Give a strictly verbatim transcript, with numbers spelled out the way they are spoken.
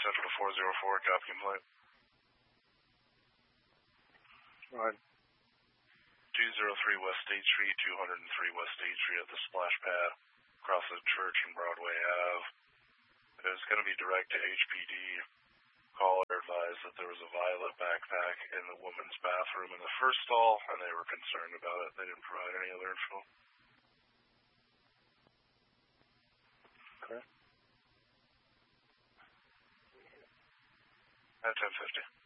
Central to four zero four, copy complaint. Right. two oh three West State Street, two oh three West State Street at the splash pad across the church and Broadway Avenue. It was going to be direct to H P D. Caller advised that there was a violet backpack in the woman's bathroom in the first stall, and they were concerned about it. They didn't provide any other info. Okay. At ten fifty.